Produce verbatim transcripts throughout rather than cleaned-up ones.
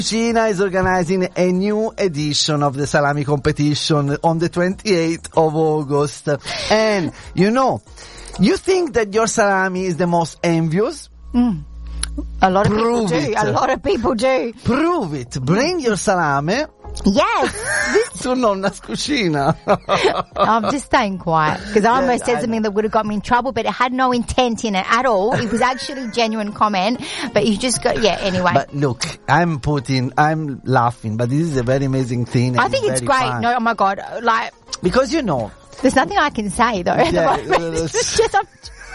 Cina is organizing a new edition of the salami competition on the twenty-eighth of August. And, you know, you think that your salami is the most envious? Mm. A lot of Prove people do. it. A lot of people do. Prove it. Bring your salami Yes. to Nonna's Cucina. I'm just staying quiet because I almost Yeah, said I something that would have got me in trouble, but it had no intent in it at all. It was actually a genuine comment, but you just got, yeah, anyway. But look, I'm putting, I'm laughing, but this is a very amazing thing. I think it's very great. fun. No, oh my God. Like, Because, you know, there's nothing I can say though. at the Yeah, moment. that's- It's just, I'm-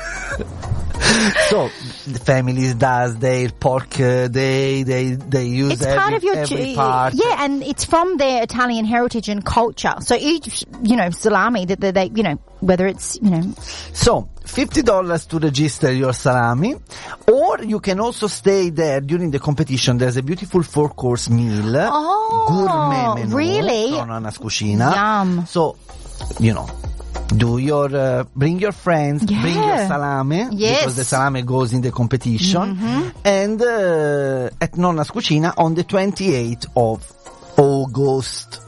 so the families does their pork uh, they they they use it's every, part of your every ju- part. yeah, and it's from their Italian heritage and culture. So each, you know, salami that they, they, you know, whether it's, you know, So fifty dollars to register your salami, or you can also stay there during the competition. There's a beautiful four course meal, Oh, gourmet menu really? from Nonna's Cucina. Yum. So, you know, do your uh, bring your friends, Yeah. bring your salami, Yes. because the salami goes in the competition, and uh, at Nonna's Cucina on the twenty-eighth of August.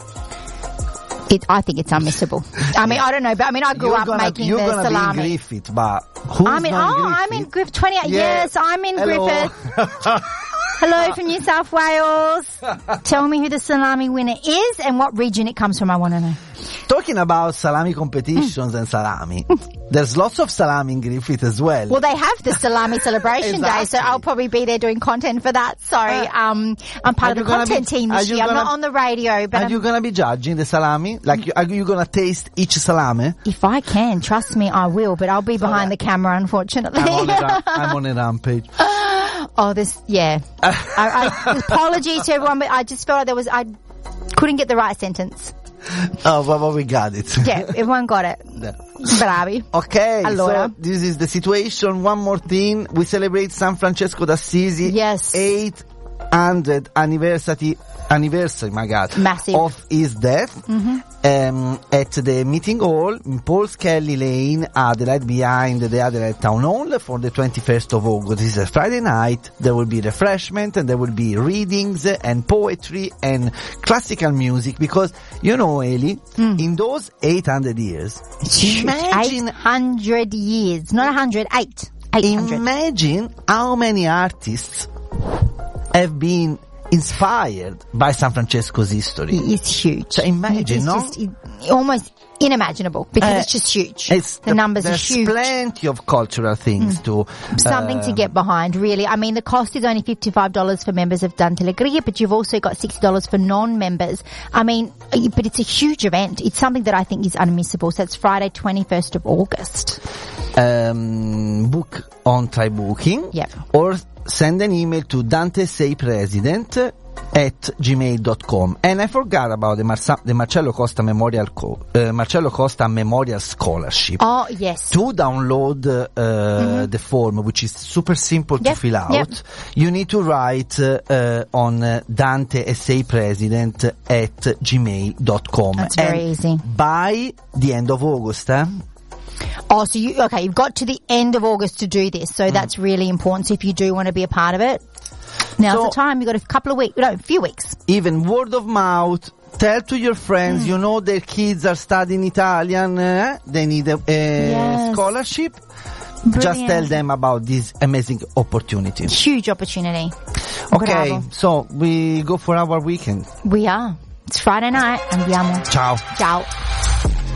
it, I think it's unmissable. I mean, I don't know, but I mean, I grew You're up gonna, making you're the gonna salami. be in Griffith, but who's I'm in, not oh, in I'm Griffith? in Griffith, twenty-eight, Yeah. yes, I'm in Hello. Griffith. Hello from New South Wales. Tell me who the salami winner is and what region it comes from, I want to know. Talking about salami competitions and salami, there's lots of salami in Griffith as well. Well, they have the salami celebration day, so Exactly. I'll probably be there doing content for that. Sorry, um, I'm part Are of the you gonna content be- team are this you year. I'm gonna- not on the radio, but Are I'm, you gonna be judging the salami? Like, you, are you gonna taste each salami? if I can, trust me, I will, but I'll be behind the camera, unfortunately. I'm on a, ra- I'm on a rampage. Oh, this, yeah. I, I, apologies to everyone, but I just felt like there was, I couldn't get the right sentence. Oh, well, well, we got it. Yeah, everyone got it. Bravi. Okay, Allora. so this is the situation. One more thing. We celebrate San Francesco d'Assisi. Yes. eight hundredth anniversary, anniversary, my God. Massive. Of his death. Mm-hmm. Um, at the meeting hall in Paul Skelly Lane, Adelaide, behind the Adelaide Town Hall for the twenty-first of August. This is a Friday night. There will be refreshment and there will be readings and poetry and classical music because, you know, Eli, Mm. in those eight hundred years, imagine eight hundred years. Not one hundred, eight. eight hundred. Imagine how many artists have been inspired by San Francesco's history. It's huge. So imagine, it's no? just it, almost unimaginable because Uh, it's just huge. It's the numbers are there's huge. plenty of cultural things to Something to uh, get behind, really. I mean, the cost is only fifty-five dollars for members of Dante Alegria, but you've also got sixty dollars for non-members. I mean, but it's a huge event. It's something that I think is unmissable. So it's Friday, twenty-first of August. um, book on Try Booking, Yep. or send an email to Dante Sei President at gmail dot com. And I forgot about the, Marsa- the Marcello Costa Memorial Co- uh, Marcello Costa Memorial Scholarship. Oh, yes. To download uh, the form, which is super simple Yep, to fill out, yep. you need to write uh, uh, on uh, Dante Essay President at gmail dot com. That's very And easy. by the end of August, eh? Oh, so you, okay, you've got to the end of August to do this. So that's really important. So if you do want to be a part of it, now's So- the time. You've got a couple of weeks, no, a few weeks. Even word of mouth, tell to your friends, you know their kids are studying Italian, eh? They need a, a Yes. scholarship. Just Brilliant. tell them about this amazing opportunity. Huge opportunity. Okay, Bravo. so we go for our weekend. We are. It's Friday night. Andiamo. Ciao. Ciao.